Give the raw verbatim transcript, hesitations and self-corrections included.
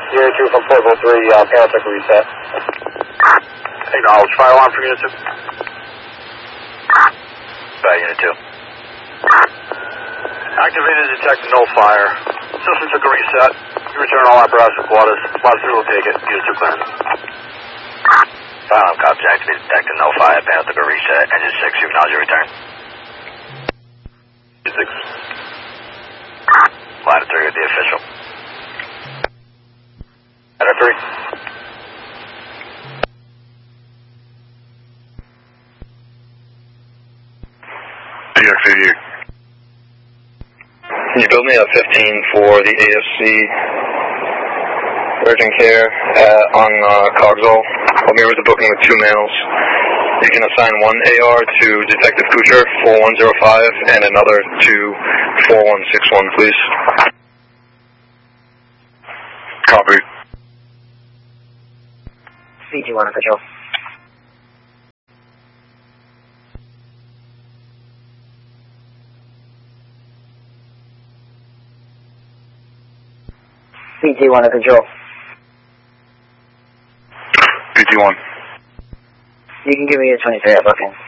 Unit two from Portable three, uh, panel took a reset. Acknowledge fire alarm from Unit two. Bad, Unit two. Activated detect no fire. System took a reset. You return all apparatus to quarters. Squad three will take it. Unit two clear. Fire alarm cops activated detect no fire. Panel took a reset. Engine six, you acknowledge your return. Unit six. Ladder three with the official. Ladder three. D X eighty-eight. Can you build me a fifteen for the A F C urgent care uh, on uh, Cogswell? Help me with the booking with two males. You can assign one A R to Detective Kucher, four one zero five, and another to four one six one, please. Copy. C G one official. C G one official. P T one. You can give me a twenty-three at booking.